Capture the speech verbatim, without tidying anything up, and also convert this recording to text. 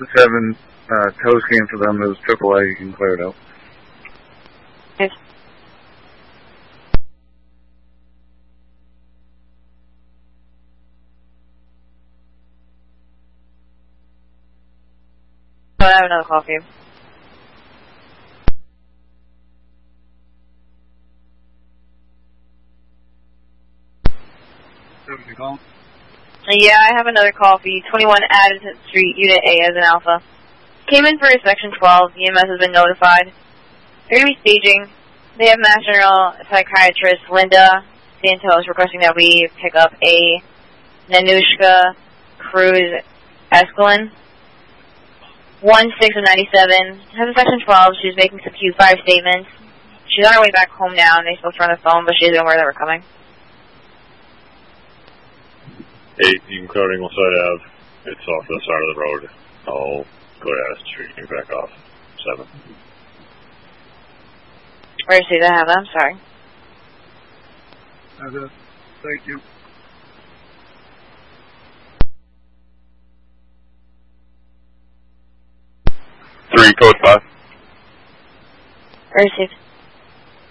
Delta seven, uh, tow scan for them is triple A. You can clear it out. Yes. I have another call for you. Yeah, I have another call for you. twenty-one Addison Street, Unit A as an Alpha. Came in for a Section twelve. E M S has been notified. They're going to be staging. They have Mass General Psychiatrist Linda Santos requesting that we pick up a Nanushka Cruz Escalin. one six of ninety-seven. Has a Section twelve. She's making some Q five statements. She's on her way back home now, and they spoke to her on the phone, but she isn't aware that we're coming. Eight, you can clear Ingleside Ave. It's off the side of the road. I'll go to Addison Street and back off. Seven. Where is it? I have that. I'm sorry. Have it. Thank you. Three, code five. Where is it?